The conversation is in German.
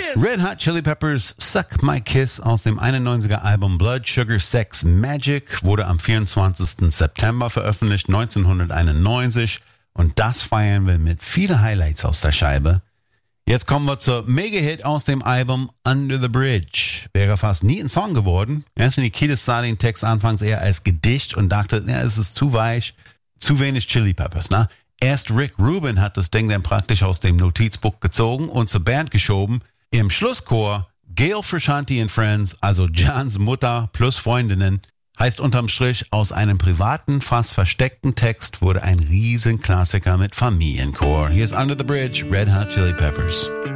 Red Hot Chili Peppers Suck My Kiss aus dem 91er Album Blood Sugar Sex Magic wurde am 24. September veröffentlicht, 1991. Und das feiern wir mit vielen Highlights aus der Scheibe. Jetzt kommen wir zur Mega-Hit aus dem Album Under the Bridge. Wäre fast nie ein Song geworden. Anthony Kiedis sah den Text anfangs eher als Gedicht und dachte, ja, es ist zu weich, zu wenig Chili Peppers. Na? Erst Rick Rubin hat das Ding dann praktisch aus dem Notizbuch gezogen und zur Band geschoben. Im Schlusschor Gail Frusciante and Friends, also Jans Mutter plus Freundinnen, heißt unterm Strich, aus einem privaten, fast versteckten Text wurde ein Riesenklassiker mit Familienchor. Hier ist Under the Bridge, Red Hot Chili Peppers.